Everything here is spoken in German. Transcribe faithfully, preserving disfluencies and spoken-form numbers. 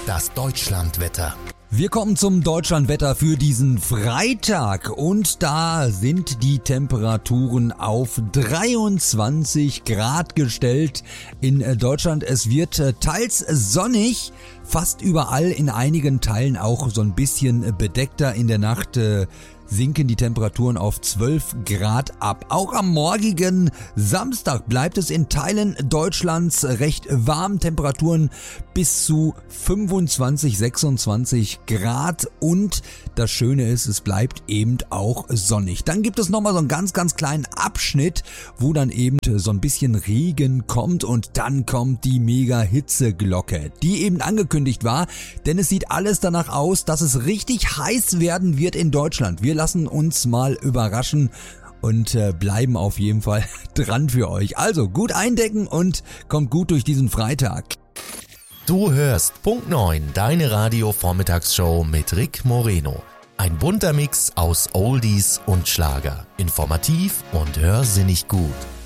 Das Deutschlandwetter. Wir kommen zum Deutschlandwetter für diesen Freitag und da sind die Temperaturen auf dreiundzwanzig Grad gestellt in Deutschland. Es wird teils sonnig, fast überall, in einigen Teilen auch so ein bisschen bedeckter. In der Nacht äh, sinken die Temperaturen auf zwölf Grad ab. Auch am morgigen Samstag bleibt es in Teilen Deutschlands recht warm. Temperaturen bis zu fünfundzwanzig, sechsundzwanzig Grad und das Schöne ist, es bleibt eben auch sonnig. Dann gibt es nochmal so einen ganz, ganz kleinen Abschnitt, wo dann eben so ein bisschen Regen kommt und dann kommt die Mega-Hitzeglocke, die eben angekündigt war, denn es sieht alles danach aus, dass es richtig heiß werden wird in Deutschland. Wir lassen uns mal überraschen und äh, bleiben auf jeden Fall dran für euch. Also gut eindecken und kommt gut durch diesen Freitag. Du hörst Punkt neun, deine Radio-Vormittagsshow mit Rick Moreno. Ein bunter Mix aus Oldies und Schlager. Informativ und hörsinnig gut.